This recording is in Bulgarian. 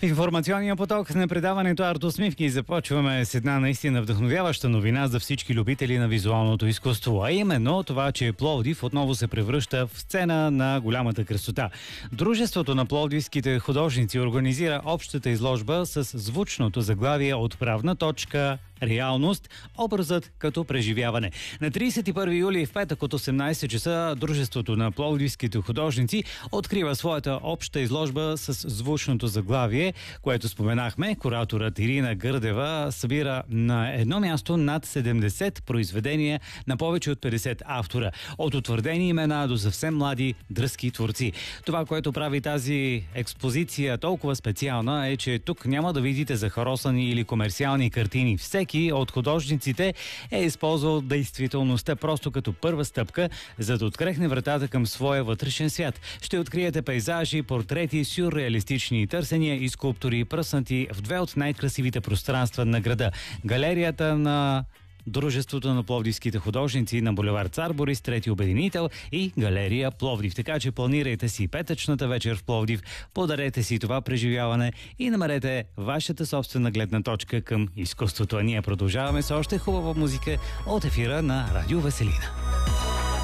Информационният поток на предаването Артосмивки започваме с една наистина вдъхновяваща новина за всички любители на визуалното изкуство, а именно това, че Пловдив отново се превръща в сцена на голямата красота. Дружеството на пловдивските художници организира общата изложба с звучното заглавие "Отправна точка реалност, образът като преживяване". На 31 юли в петък от 18 часа Дружеството на пловдивските художници открива своята обща изложба с звучното заглавие, което споменахме. Кураторът Ирина Гърдева събира на едно място над 70 произведения на повече от 50 автора. От утвърдени имена до съвсем млади, дръзки творци. Това, което прави тази експозиция толкова специална, е, че тук няма да видите захаросани или комерциални картини. Всеки от художниците е използвал действителността просто като първа стъпка, за да открехне вратата към своя вътрешен свят. Ще откриете пейзажи, портрети, сюрреалистични търсения и скулптури, пръснати в две от най-красивите пространства на града. Галерията на Дружеството на пловдивските художници на булевард Цар Борис, трети обединител, и галерия Пловдив. Така че планирайте си петъчната вечер в Пловдив, подарете си това преживяване и намерете вашата собствена гледна точка към изкуството. А ние продължаваме с още хубава музика от ефира на Радио Веселина.